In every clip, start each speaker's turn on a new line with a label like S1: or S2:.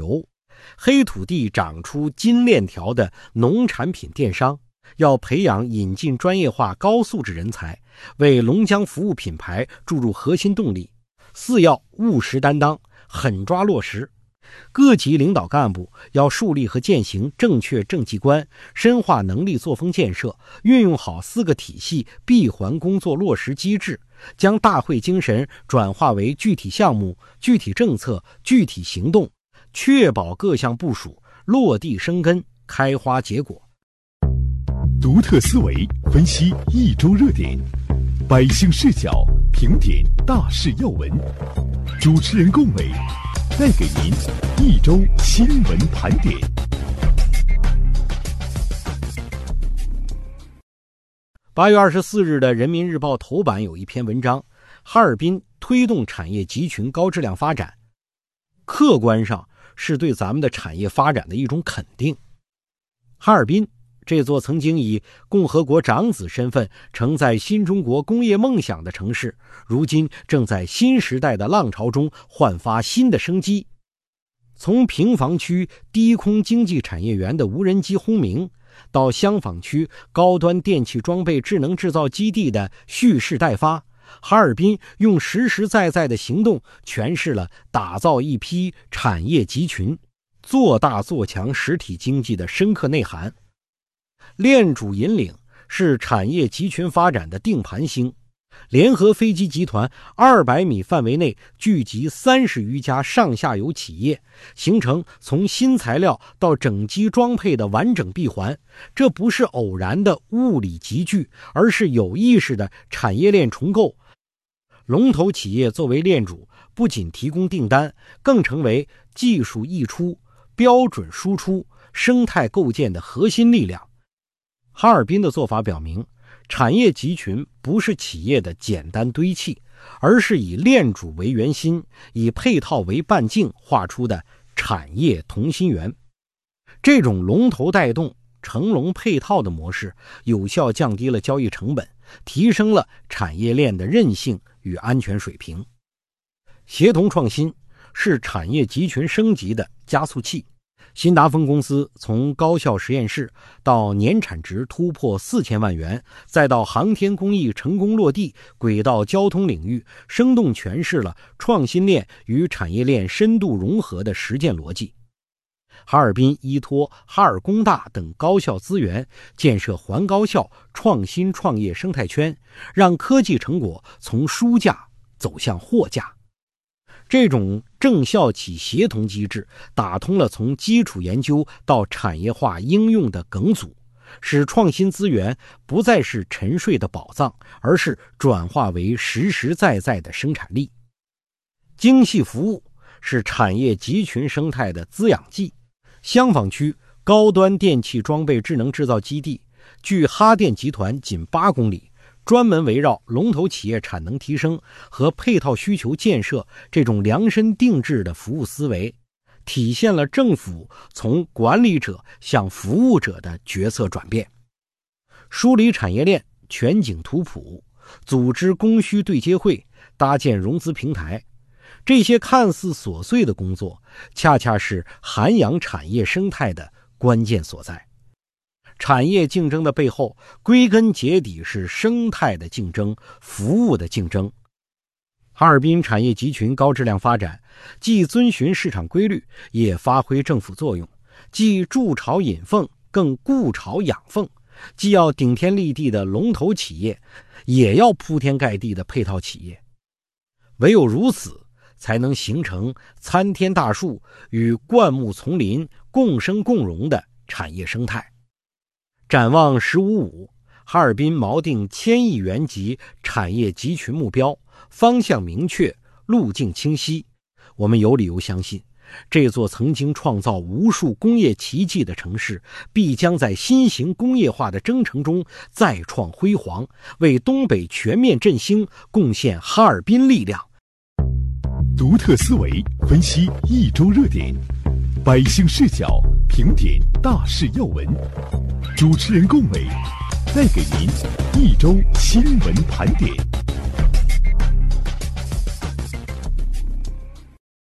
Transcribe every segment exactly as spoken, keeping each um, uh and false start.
S1: 游，黑土地长出金链条的农产品电商，要培养引进专业化高素质人才，为龙江服务品牌注入核心动力。四要务实担当，狠抓落实。各级领导干部要树立和践行正确政绩观，深化能力作风建设，运用好四个体系闭环工作落实机制，将大会精神转化为具体项目、具体政策、具体行动，确保各项部署落地生根、开花结果。
S2: 独特思维分析一周热点，百姓视角评点大事要闻，主持人龚伟带给您一周新闻盘点。
S1: 八月二十四日的人民日报头版有一篇文章，哈尔滨推动产业集群高质量发展，客观上是对咱们的产业发展的一种肯定。哈尔滨这座曾经以共和国长子身份承载新中国工业梦想的城市，如今正在新时代的浪潮中焕发新的生机。从平房区低空经济产业园的无人机轰鸣，到厢房区高端电气装备智能制造基地的蓄势待发，哈尔滨用实实在在的行动诠释了打造一批产业集群、做大做强实体经济的深刻内涵。链主引领是产业集群发展的定盘星，联合飞机集团二百米范围内聚集三十余家上下游企业，形成从新材料到整机装配的完整闭环。这不是偶然的物理集聚，而是有意识的产业链重构。龙头企业作为链主，不仅提供订单，更成为技术溢出、标准输出、生态构建的核心力量。哈尔滨的做法表明，产业集群不是企业的简单堆砌，而是以链主为圆心，以配套为半径画出的产业同心圆。这种龙头带动、成龙配套的模式，有效降低了交易成本，提升了产业链的韧性与安全水平。协同创新是产业集群升级的加速器。新达峰公司从高校实验室到年产值突破四千万元，再到航天工艺成功落地，轨道交通领域生动诠释了创新链与产业链深度融合的实践逻辑。哈尔滨依托哈尔工大等高校资源，建设环高校创新创业生态圈，让科技成果从书架走向货架。这种政校企协同机制打通了从基础研究到产业化应用的梗阻，使创新资源不再是沉睡的宝藏，而是转化为实实在在的生产力。精细服务是产业集群生态的滋养剂。厢房区高端电气装备智能制造基地距哈电集团仅八公里，专门围绕龙头企业产能提升和配套需求建设这种量身定制的服务思维，体现了政府从管理者向服务者的角色转变。梳理产业链全景图谱，组织供需对接会，搭建融资平台，这些看似琐碎的工作，恰恰是涵养产业生态的关键所在。产业竞争的背后，归根结底是生态的竞争、服务的竞争。哈尔滨产业集群高质量发展，既遵循市场规律，也发挥政府作用，既筑巢引凤，更固巢养凤，既要顶天立地的龙头企业，也要铺天盖地的配套企业。唯有如此，才能形成参天大树与灌木丛林共生共荣的产业生态。展望十五五，哈尔滨锚定千亿元级产业集群目标，方向明确，路径清晰。我们有理由相信，这座曾经创造无数工业奇迹的城市，必将在新型工业化的征程中再创辉煌，为东北全面振兴贡献哈尔滨力量。
S2: 独特思维分析一周热点，百姓视角评点大事要闻，主持人龚伟带给您一周新闻盘点。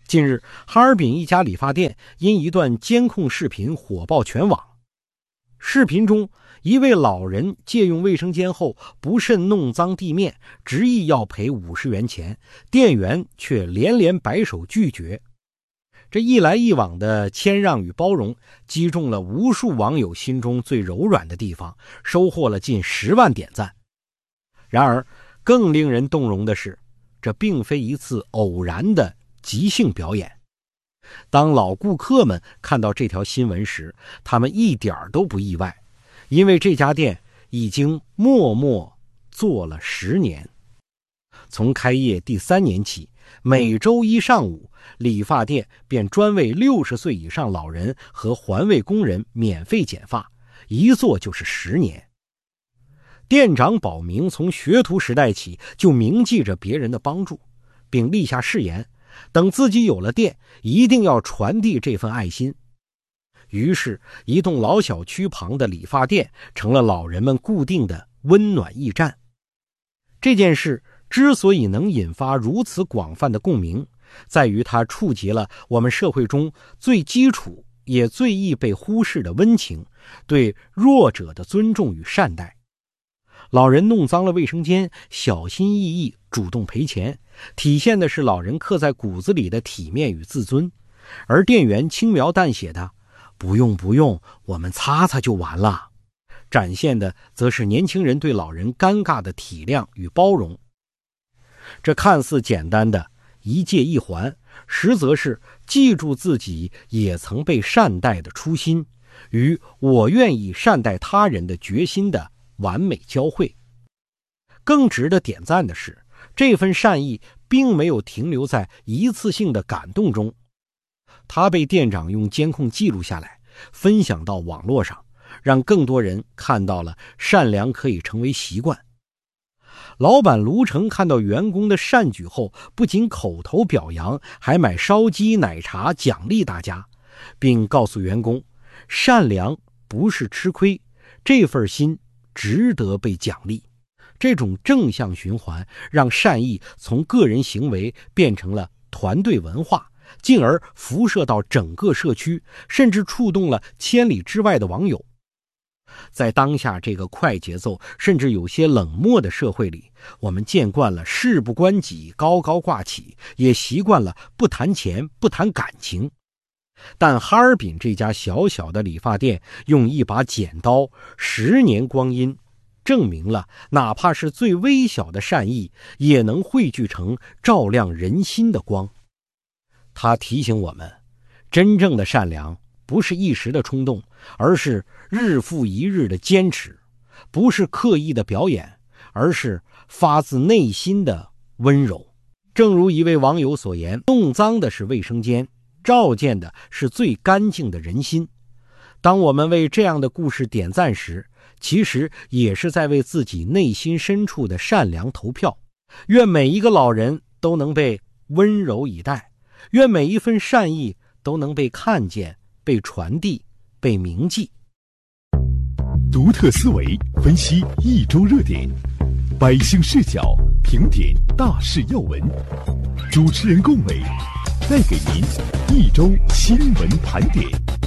S1: 近日，哈尔滨一家理发店因一段监控视频火爆全网。视频中，一位老人借用卫生间后不慎弄脏地面，执意要赔五十元钱，店员却连连摆手拒绝。这一来一往的谦让与包容，击中了无数网友心中最柔软的地方，收获了近十万点赞。然而，更令人动容的是，这并非一次偶然的即兴表演。当老顾客们看到这条新闻时，他们一点都不意外，因为这家店已经默默做了十年。从开业第三年起，每周一上午，理发店便专为六十岁以上老人和环卫工人免费剪发，一做就是十年。店长保明从学徒时代起就铭记着别人的帮助，并立下誓言，等自己有了店，一定要传递这份爱心。于是，一栋老小区旁的理发店成了老人们固定的温暖驿站。这件事之所以能引发如此广泛的共鸣，在于它触及了我们社会中最基础也最易被忽视的温情，对弱者的尊重与善待。老人弄脏了卫生间，小心翼翼主动赔钱，体现的是老人刻在骨子里的体面与自尊。而店员轻描淡写的不用不用，我们擦擦就完了，展现的则是年轻人对老人尴尬的体谅与包容。这看似简单的一借一还，实则是记住自己也曾被善待的初心，与我愿意善待他人的决心的完美交汇。更值得点赞的是，这份善意并没有停留在一次性的感动中，它被店长用监控记录下来，分享到网络上，让更多人看到了善良可以成为习惯。老板卢成看到员工的善举后，不仅口头表扬，还买烧鸡奶茶奖励大家，并告诉员工，善良不是吃亏，这份心值得被奖励。这种正向循环让善意从个人行为变成了团队文化，进而辐射到整个社区，甚至触动了千里之外的网友。在当下这个快节奏甚至有些冷漠的社会里，我们见惯了事不关己高高挂起，也习惯了不谈钱不谈感情。但哈尔滨这家小小的理发店用一把剪刀，十年光阴，证明了哪怕是最微小的善意，也能汇聚成照亮人心的光。它提醒我们，真正的善良不是一时的冲动，而是日复一日的坚持；不是刻意的表演，而是发自内心的温柔。正如一位网友所言，弄脏的是卫生间，照见的是最干净的人心。当我们为这样的故事点赞时，其实也是在为自己内心深处的善良投票。愿每一个老人都能被温柔以待，愿每一份善意都能被看见、被传递、被铭记。
S2: 独特思维分析一周热点，百姓视角评点大事要闻，主持人龚伟带给您一周新闻盘点。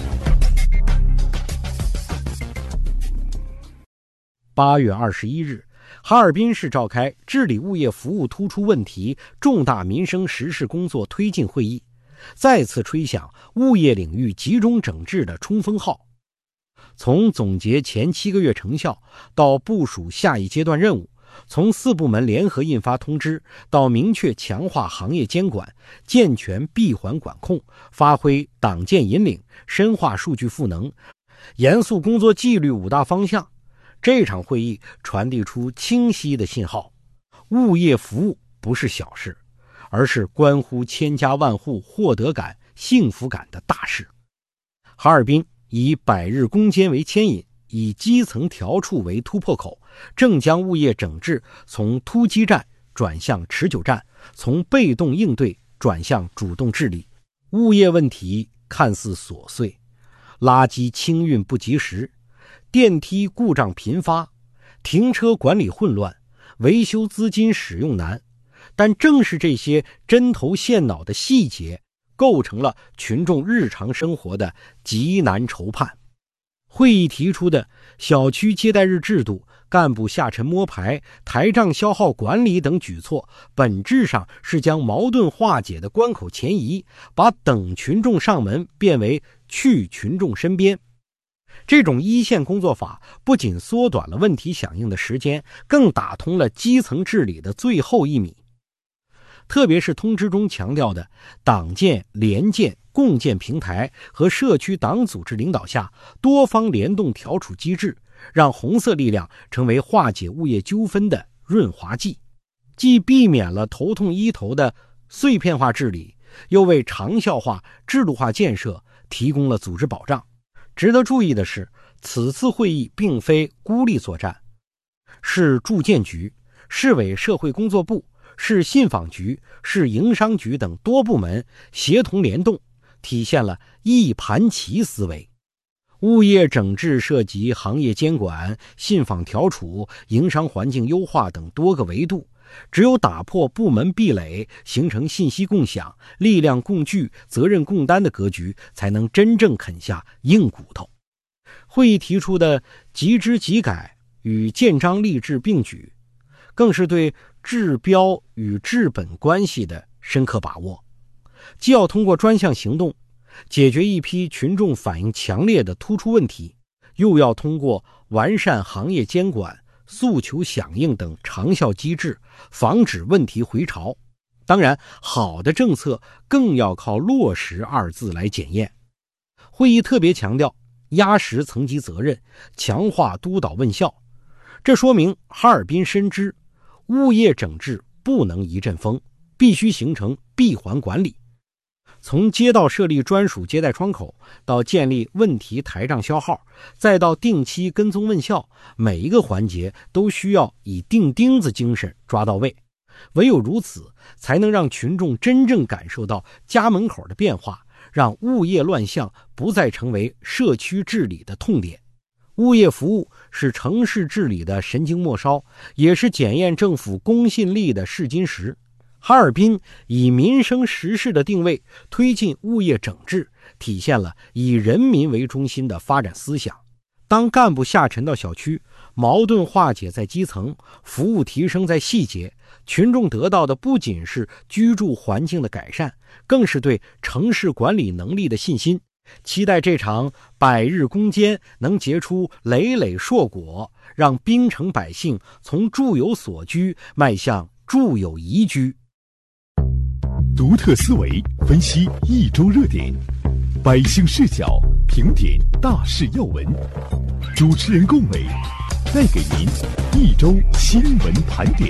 S1: 八月二十一日，哈尔滨市召开治理物业服务突出问题重大民生实事工作推进会议，再次吹响物业领域集中整治的冲锋号。从总结前七个月成效到部署下一阶段任务，从四部门联合印发通知到明确强化行业监管，健全闭环管控，发挥党建引领，深化数据赋能，严肃工作纪律五大方向，这场会议传递出清晰的信号：物业服务不是小事，而是关乎千家万户获得感、幸福感的大事。哈尔滨以百日攻坚为牵引，以基层调处为突破口，正将物业整治从突击战转向持久战，从被动应对转向主动治理。物业问题看似琐碎，垃圾清运不及时，电梯故障频发，停车管理混乱，维修资金使用难，但正是这些针头线脑的细节， 构成了群众日常生活的极难筹判。会议提出的小区接待日制度、干部下沉摸排、台账消耗管理等举措，本质上是将矛盾化解的关口前移，把等群众上门变为去群众身边。这种一线工作法不仅缩短了问题响应的时间，更打通了基层治理的最后一米。特别是通知中强调的党建、联建、共建平台和社区党组织领导下多方联动调处机制，让红色力量成为化解物业纠纷的润滑剂，既避免了头痛医头的碎片化治理，又为长效化、制度化建设提供了组织保障。值得注意的是，此次会议并非孤立作战，市住建局、市委社会工作部、市信访局、市营商局等多部门协同联动，体现了一盘棋思维。物业整治涉及行业监管、信访调处、营商环境优化等多个维度，只有打破部门壁垒，形成信息共享、力量共聚、责任共担的格局，才能真正啃下硬骨头。会议提出的即知即改与建章立制并举，更是对治标与治本关系的深刻把握，既要通过专项行动解决一批群众反应强烈的突出问题，又要通过完善行业监管、诉求响应等长效机制，防止问题回潮。当然，好的政策更要靠落实二字来检验。会议特别强调压实层级责任，强化督导问效。这说明哈尔滨深知物业整治不能一阵风，必须形成闭环管理。从街道设立专属接待窗口，到建立问题台账消耗，再到定期跟踪问效，每一个环节都需要以钉钉子精神抓到位。唯有如此，才能让群众真正感受到家门口的变化，让物业乱象不再成为社区治理的痛点。物业服务是城市治理的神经末梢，也是检验政府公信力的试金石。哈尔滨以民生实事的定位推进物业整治，体现了以人民为中心的发展思想。当干部下沉到小区，矛盾化解在基层，服务提升在细节，群众得到的不仅是居住环境的改善，更是对城市管理能力的信心。期待这场百日攻坚能结出累累硕果，让滨城百姓从住有所居迈向住有宜居。
S2: 独特思维分析一周热点，百姓视角评点大事要闻，主持人龚伟带给您一周新闻盘点。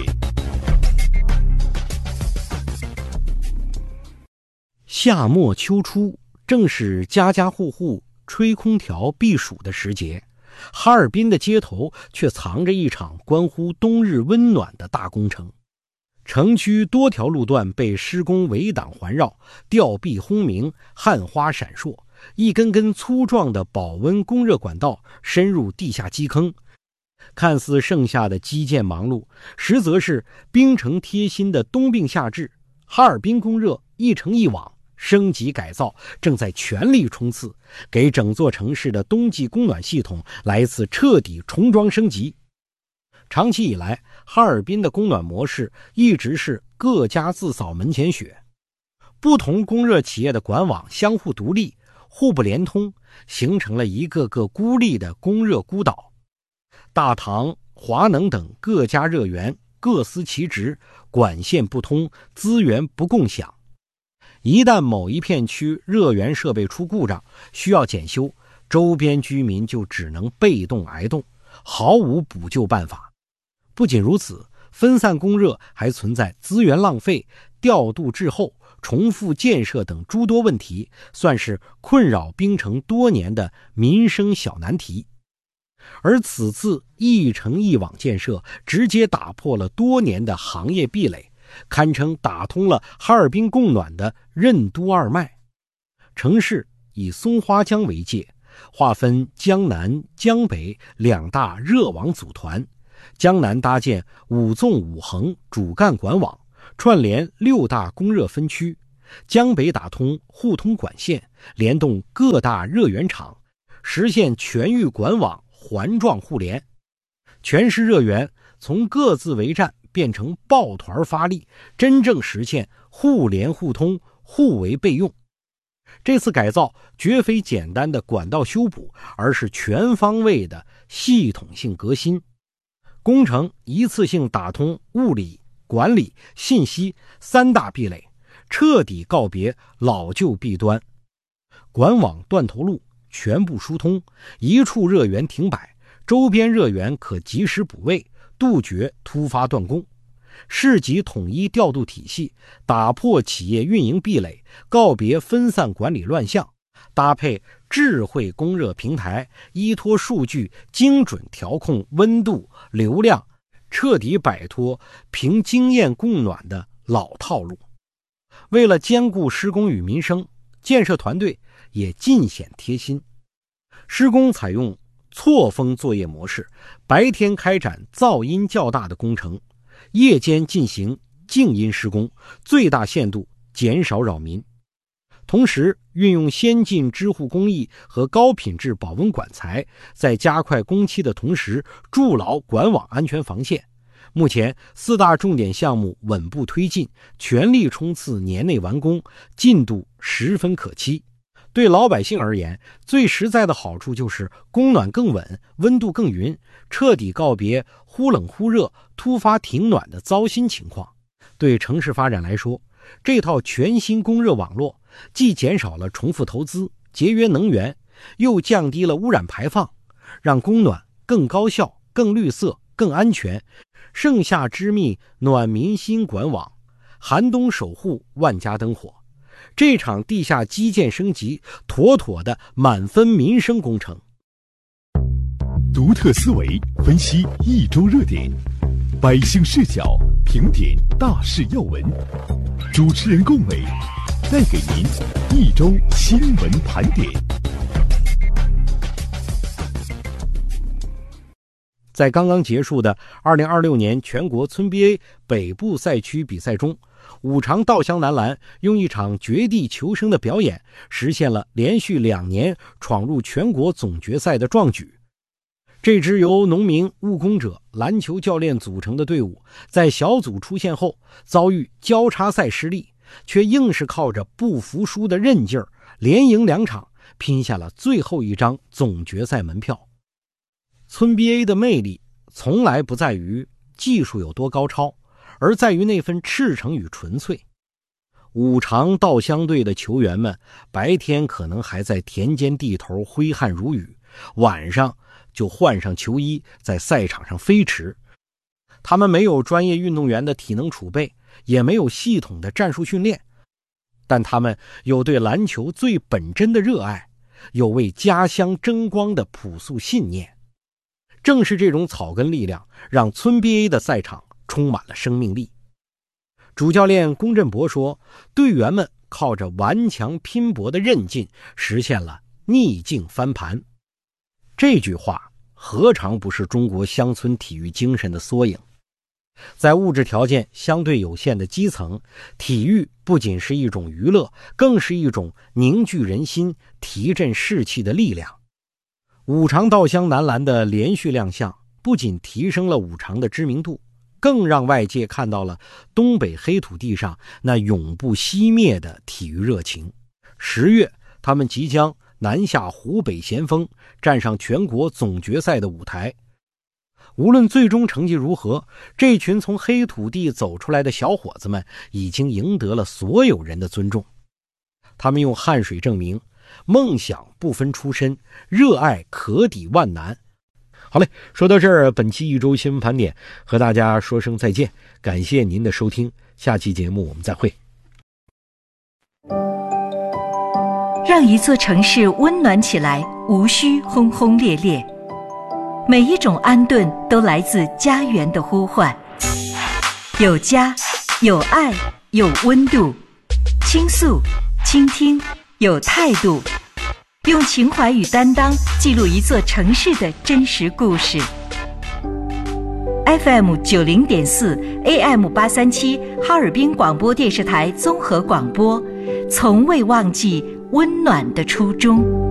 S1: 夏末秋初，正是家家户户吹空调避暑的时节，哈尔滨的街头却藏着一场关乎冬日温暖的大工程。城区多条路段被施工围挡环绕，吊臂轰鸣，焊花闪烁，一根根粗壮的保温供热管道深入地下基坑。看似盛夏的基建忙碌，实则是滨城贴心的冬病夏治。哈尔滨供热一城一网，升级改造正在全力冲刺，给整座城市的冬季供暖系统来一次彻底重装升级。长期以来，哈尔滨的供暖模式一直是各家自扫门前雪，不同供热企业的管网相互独立，互不连通，形成了一个个孤立的供热孤岛。大唐、华能等各家热源各司其职，管线不通，资源不共享。一旦某一片区热源设备出故障，需要检修，周边居民就只能被动挨冻，毫无补救办法。不仅如此，分散供热还存在资源浪费、调度滞后、重复建设等诸多问题，算是困扰滨城多年的民生小难题。而此次一城一网建设，直接打破了多年的行业壁垒，堪称打通了哈尔滨供暖的任督二脉。城市以松花江为界，划分江南、江北两大热网组团。江南搭建五纵五横主干管网，串联六大供热分区； 江北打通互通管线，联动各大热源厂，实现全域管网环状互联。全市热源从各自为战变成抱团发力，真正实现互联互通、互为备用。这次改造绝非简单的管道修补，而是全方位的系统性革新。工程一次性打通物理、管理、信息三大壁垒，彻底告别老旧弊端。管网断头路全部疏通，一处热源停摆，周边热源可及时补位，杜绝突发断供。市级统一调度体系，打破企业运营壁垒，告别分散管理乱象，搭配智慧供热平台，依托数据精准调控温度、流量，彻底摆脱凭经验供暖的老套路。为了兼顾施工与民生，建设团队也尽显贴心。施工采用错峰作业模式，白天开展噪音较大的工程，夜间进行静音施工，最大限度减少扰民。同时运用先进支护工艺和高品质保温管材，在加快工期的同时筑牢管网安全防线。目前四大重点项目稳步推进，全力冲刺年内完工，进度十分可期。对老百姓而言，最实在的好处就是供暖更稳，温度更匀，彻底告别忽冷忽热、突发停暖的糟心情况。对城市发展来说，这套全新供热网络既减少了重复投资，节约能源，又降低了污染排放，让供暖更高效、更绿色、更安全。盛夏之密，暖民心管网，寒冬守护万家灯火。这场地下基建升级，妥妥的满分民生工程。
S2: 独特思维分析一周热点，百姓视角评点大事要闻，主持人龚伟带给您一周新闻盘点。
S1: 在刚刚结束的二零二六年全国村 B A 北部赛区比赛中，五常稻香男篮用一场绝地求生的表演，实现了连续两年闯入全国总决赛的壮举。这支由农民、务工者、篮球教练组成的队伍，在小组出线后遭遇交叉赛失利，却硬是靠着不服输的韧劲儿，连赢两场，拼下了最后一张总决赛门票。村 B A 的魅力从来不在于技术有多高超，而在于那份赤诚与纯粹。五常稻香队的球员们白天可能还在田间地头挥汗如雨，晚上就换上球衣在赛场上飞驰。他们没有专业运动员的体能储备，也没有系统的战术训练，但他们有对篮球最本真的热爱，有为家乡争光的朴素信念。正是这种草根力量，让村 B A 的赛场充满了生命力。主教练龚振博说，队员们靠着顽强拼搏的韧劲，实现了逆境翻盘。这句话何尝不是中国乡村体育精神的缩影？在物质条件相对有限的基层，体育不仅是一种娱乐，更是一种凝聚人心、提振士气的力量。五常稻香男篮的连续亮相，不仅提升了五常的知名度，更让外界看到了东北黑土地上那永不熄灭的体育热情。十月，他们即将南下湖北咸丰，站上全国总决赛的舞台。无论最终成绩如何，这群从黑土地走出来的小伙子们已经赢得了所有人的尊重。他们用汗水证明，梦想不分出身，热爱可抵万难。好嘞，说到这儿，本期一周新闻盘点和大家说声再见，感谢您的收听，下期节目我们再会。
S3: 让一座城市温暖起来，无需轰轰烈烈。每一种安顿都来自家园的呼唤，有家，有爱，有温度，倾诉，倾听，有态度，用情怀与担当记录一座城市的真实故事。F M 九零点四 A M 八三七哈尔滨广播电视台综合广播， 从未忘记温暖的初衷。